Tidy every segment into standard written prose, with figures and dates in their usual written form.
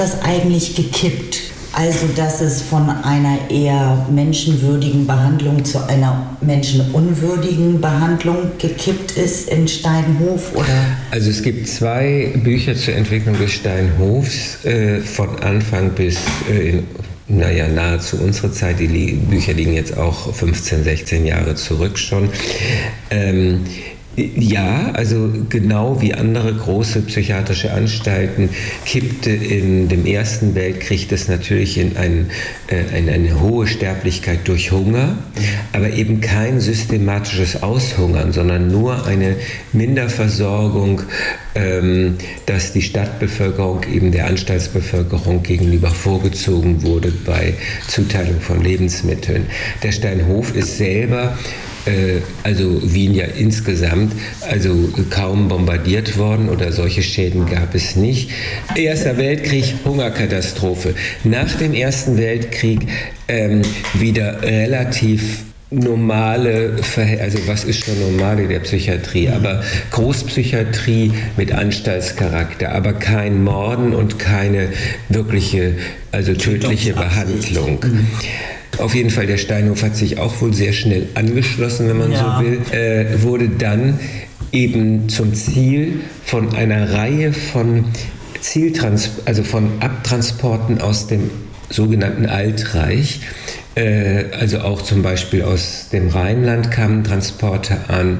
das eigentlich gekippt? Also, dass es von einer eher menschenwürdigen Behandlung zu einer menschenunwürdigen Behandlung gekippt ist in Steinhof, oder? Also es gibt 2 Bücher zur Entwicklung des Steinhofs von Anfang bis nahezu unsere Zeit. Die Bücher liegen jetzt auch 15, 16 Jahre zurück schon. Ja, also genau wie andere große psychiatrische Anstalten kippte in dem Ersten Weltkrieg das natürlich in eine hohe Sterblichkeit durch Hunger, aber eben kein systematisches Aushungern, sondern nur eine Minderversorgung, dass die Stadtbevölkerung eben der Anstaltsbevölkerung gegenüber vorgezogen wurde bei Zuteilung von Lebensmitteln. Der Steinhof ist selber, also Wien ja insgesamt, also kaum bombardiert worden oder solche Schäden gab es nicht. Erster Weltkrieg, Hungerkatastrophe. Nach dem Ersten Weltkrieg wieder relativ normale Verhältnisse, also was ist schon normal in der Psychiatrie, aber Großpsychiatrie mit Anstaltscharakter, aber kein Morden und keine wirkliche, also tödliche Behandlung. Auf jeden Fall, der Steinhof hat sich auch wohl sehr schnell angeschlossen, wenn man so will, wurde eben zum Ziel von einer Reihe von von Abtransporten aus dem sogenannten Altreich. Also auch zum Beispiel aus dem Rheinland kamen Transporte an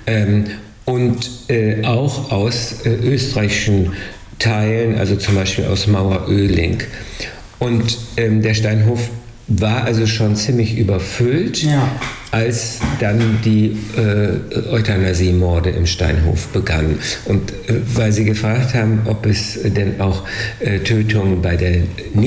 und auch aus österreichischen Teilen, also zum Beispiel aus Mauer-Oehling. Und der Steinhof war also schon ziemlich überfüllt, als dann die Euthanasiemorde im Steinhof begannen. Und weil Sie gefragt haben, ob es denn auch Tötungen bei der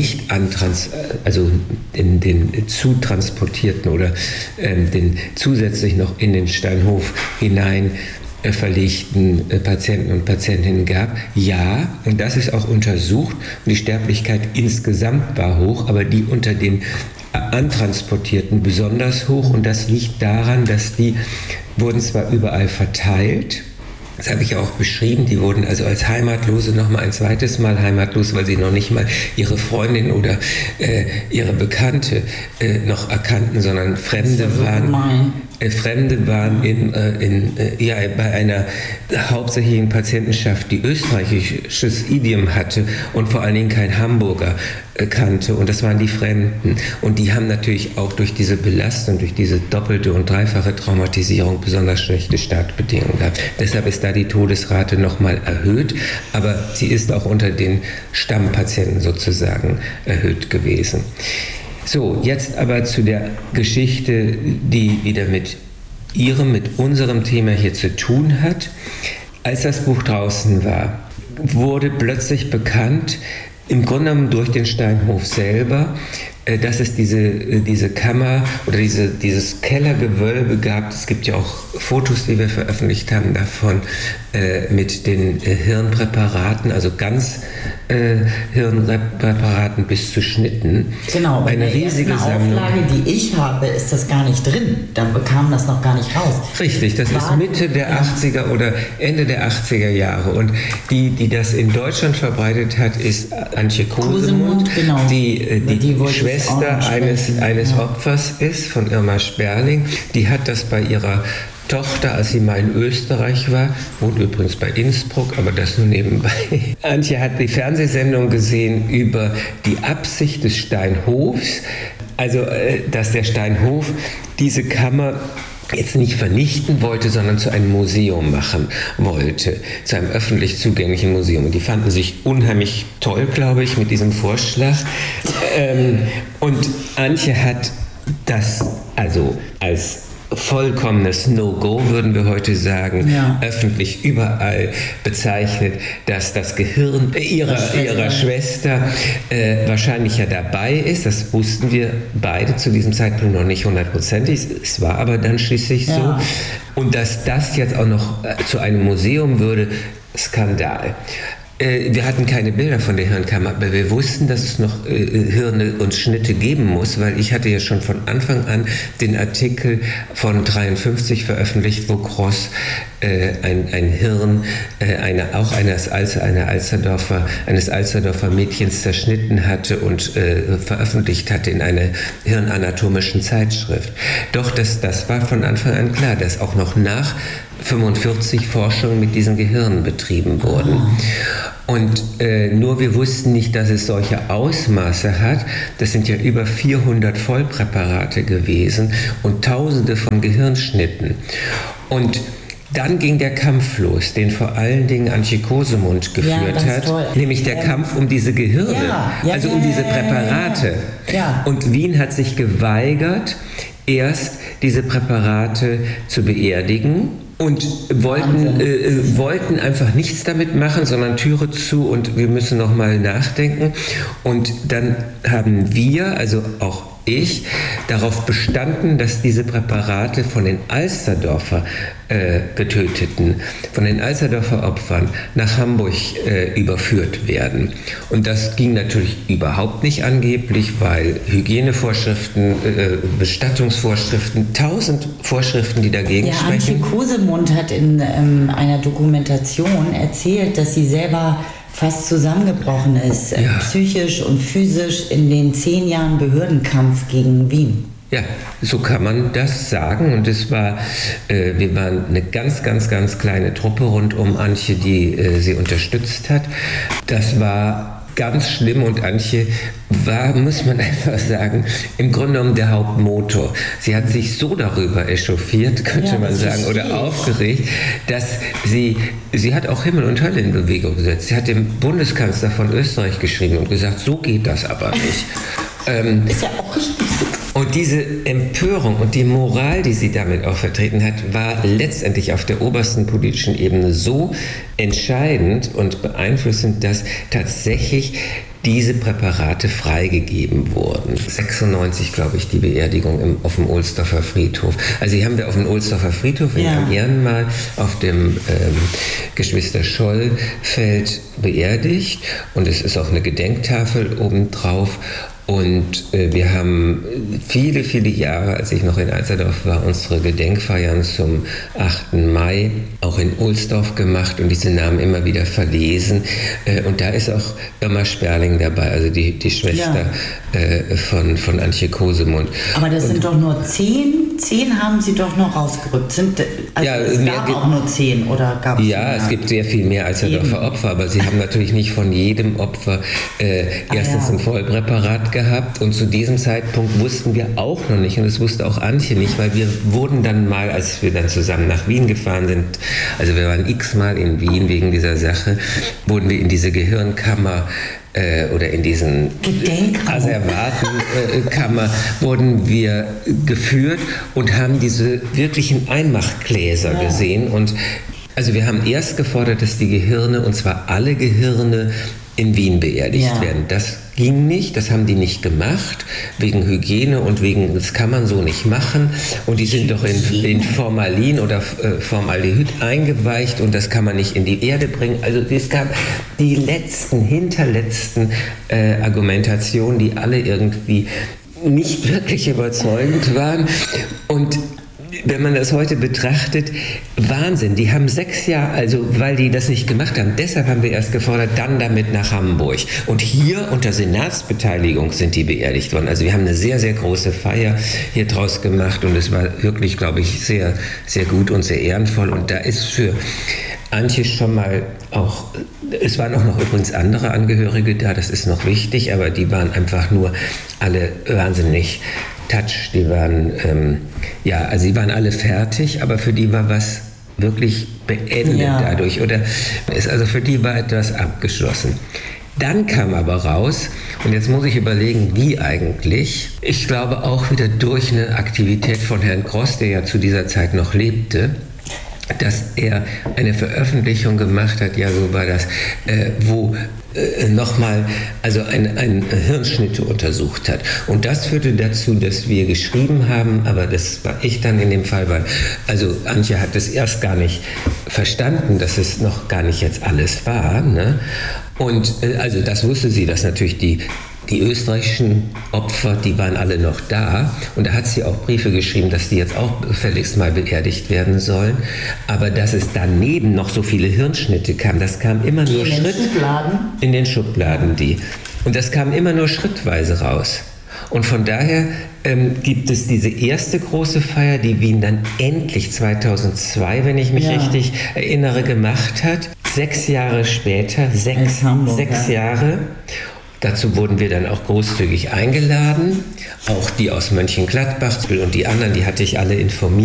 also in den zutransportierten oder den zusätzlich noch in den Steinhof hinein verlegten Patienten und Patientinnen gab. Ja, und das ist auch untersucht. Und die Sterblichkeit insgesamt war hoch, aber die unter den Antransportierten besonders hoch. Und das liegt daran, dass die wurden zwar überall verteilt, das habe ich auch beschrieben, die wurden also als Heimatlose noch ein zweites Mal heimatlos, weil sie noch nicht mal ihre Freundin oder ihre Bekannte noch erkannten, sondern Fremde waren. Fremde waren bei einer hauptsächlichen Patientenschaft, die österreichisches Idiom hatte und vor allen Dingen kein Hamburger kannte. Und das waren die Fremden. Und die haben natürlich auch durch diese Belastung, durch diese doppelte und dreifache Traumatisierung besonders schlechte Startbedingungen gehabt. Deshalb ist da die Todesrate nochmal erhöht. Aber sie ist auch unter den Stammpatienten sozusagen erhöht gewesen. So, jetzt aber zu der Geschichte, die wieder mit unserem Thema hier zu tun hat. Als das Buch draußen war, wurde plötzlich bekannt, im Grunde genommen durch den Steinhof selber, dass es diese Kammer oder dieses Kellergewölbe gab. Es gibt ja auch Fotos, die wir veröffentlicht haben davon, mit den Hirnpräparaten, also ganz Hirnpräparaten bis zu Schnitten. Genau, eine riesige Sammlung. Auflage, die ich habe, ist das gar nicht drin. Da kam das noch gar nicht raus. Richtig, das ist Mitte der 80er oder Ende der 80er Jahre. Und die das in Deutschland verbreitet hat, ist Antje Kosemund, genau. die Schwester eines Opfers ist, von Irma Sperling. Die hat das bei ihrer Tochter, als sie mal in Österreich war, wohnt übrigens bei Innsbruck, aber das nur nebenbei. Antje hat die Fernsehsendung gesehen über die Absicht des Steinhofs, also dass der Steinhof diese Kammer jetzt nicht vernichten wollte, sondern zu einem Museum machen wollte, zu einem öffentlich zugänglichen Museum. Und die fanden sich unheimlich toll, glaube ich, mit diesem Vorschlag. Und Antje hat das also als vollkommenes No-Go, würden wir heute sagen, öffentlich überall bezeichnet, dass das Gehirn ihrer Schwester wahrscheinlich ja dabei ist. Das wussten wir beide zu diesem Zeitpunkt noch nicht hundertprozentig. Es war aber dann schließlich so. Und dass das jetzt auch noch zu einem Museum würde, Skandal. Wir hatten keine Bilder von der Hirnkammer, aber wir wussten, dass es noch Hirne und Schnitte geben muss, weil ich hatte ja schon von Anfang an den Artikel von 53 veröffentlicht, wo Gross ein Hirn eines Alsterdorfer Mädchens zerschnitten hatte und veröffentlicht hatte in einer hirnanatomischen Zeitschrift. Doch das war von Anfang an klar, dass auch noch nach 45 Forschungen mit diesen Gehirnen betrieben wurden. Und nur wir wussten nicht, dass es solche Ausmaße hat. Das sind ja über 400 Vollpräparate gewesen und Tausende von Gehirnschnitten. Und dann ging der Kampf los, den vor allen Dingen Antje Kosemund geführt hat, toll. Nämlich der Kampf um diese Gehirne, um diese Präparate. Ja. Und Wien hat sich geweigert, erst diese Präparate zu beerdigen und wollten einfach nichts damit machen, sondern Türe zu und wir müssen noch mal nachdenken. Und dann haben wir, also auch ich, darauf bestanden, dass diese Präparate von den Alsterdorfer Getöteten, von den Alsterdorfer Opfern nach Hamburg überführt werden. Und das ging natürlich überhaupt nicht angeblich, weil Hygienevorschriften, Bestattungsvorschriften, 1000 Vorschriften, die dagegen sprechen. Antje Kosemund hat in einer Dokumentation erzählt, dass sie selber fast zusammengebrochen ist, psychisch und physisch in den 10 Jahren Behördenkampf gegen Wien. Ja, so kann man das sagen. Und es war, wir waren eine ganz, ganz, ganz kleine Truppe rund um Antje, die sie unterstützt hat. Das war ganz schlimm und Antje war, muss man einfach sagen, im Grunde genommen der Hauptmotor. Sie hat sich so darüber echauffiert, könnte man sagen, oder aufgeregt, dass sie hat auch Himmel und Hölle in Bewegung gesetzt. Sie hat dem Bundeskanzler von Österreich geschrieben und gesagt, so geht das aber nicht. Ist ja auch richtig so. Und diese Empörung und die Moral, die sie damit auch vertreten hat, war letztendlich auf der obersten politischen Ebene so entscheidend und beeinflussend, dass tatsächlich diese Präparate freigegeben wurden. 96, glaube ich, die Beerdigung auf dem Ohlsdorfer Friedhof. Also die haben wir auf dem Ohlsdorfer Friedhof in Ehrenmal auf dem Geschwister-Scholl-Feld beerdigt und es ist auch eine Gedenktafel obendrauf. Und wir haben viele, viele Jahre, als ich noch in Alsterdorf war, unsere Gedenkfeiern zum 8. Mai auch in Ohlsdorf gemacht und diese Namen immer wieder verlesen. Und da ist auch Irma Sperling dabei, also die Schwester von Antje Kosemund. Aber das sind doch nur 10? 10 haben Sie doch noch rausgerückt. Es gab auch nur 10 oder gab es? Ja, es gibt sehr viel mehr Alsterdorfer Opfer, aber Sie haben natürlich nicht von jedem Opfer erstens ein Vollpräparat gehabt und zu diesem Zeitpunkt wussten wir auch noch nicht und das wusste auch Antje nicht, weil wir wurden dann mal, als wir dann zusammen nach Wien gefahren sind, also wir waren x-mal in Wien wegen dieser Sache, wurden wir in diese Gehirnkammer oder in diesen Asservatenkammer wurden wir geführt und haben diese wirklichen Einmachgläser gesehen und also wir haben erst gefordert, dass die Gehirne, und zwar alle Gehirne, in Wien beerdigt werden. Das ging nicht, das haben die nicht gemacht, wegen Hygiene und wegen, das kann man so nicht machen. Und die sind doch in Formalin oder Formaldehyd eingeweicht und das kann man nicht in die Erde bringen. Also es gab die hinterletzten Argumentationen, die alle irgendwie nicht wirklich überzeugend waren. Und wenn man das heute betrachtet, Wahnsinn. Die haben 6 Jahre, also weil die das nicht gemacht haben, deshalb haben wir erst gefordert, dann damit nach Hamburg. Und hier unter Senatsbeteiligung sind die beerdigt worden. Also wir haben eine sehr, sehr große Feier hier draus gemacht und es war wirklich, glaube ich, sehr, sehr gut und sehr ehrenvoll. Und da ist für Antje schon mal auch, es waren auch noch übrigens andere Angehörige da, das ist noch wichtig, aber die waren einfach nur alle wahnsinnig touch, die waren, also sie waren alle fertig, aber für die war was wirklich beendet dadurch, oder also für die war etwas abgeschlossen. Dann kam aber raus, und jetzt muss ich überlegen, wie eigentlich, ich glaube auch wieder durch eine Aktivität von Herrn Gross, der ja zu dieser Zeit noch lebte, dass er eine Veröffentlichung gemacht hat, ja so war das, wo nochmal eine Hirnschnitte untersucht hat. Und das führte dazu, dass wir geschrieben haben, aber das war ich dann in dem Fall, weil also Antje hat es erst gar nicht verstanden, dass es noch gar nicht jetzt alles war. Ne? Und also das wusste sie, dass natürlich die österreichischen Opfer, die waren alle noch da. Und da hat sie auch Briefe geschrieben, dass die jetzt auch gefälligst mal beerdigt werden sollen. Aber dass es daneben noch so viele Hirnschnitte kam, das kam immer nur in den Schubladen. Und das kam immer nur schrittweise raus. Und von daher gibt es diese erste große Feier, die Wien dann endlich 2002, wenn ich mich richtig erinnere, gemacht hat. 6 Jahre später, sechs Jahre. Dazu wurden wir dann auch großzügig eingeladen, auch die aus Mönchengladbach und die anderen, die hatte ich alle informiert.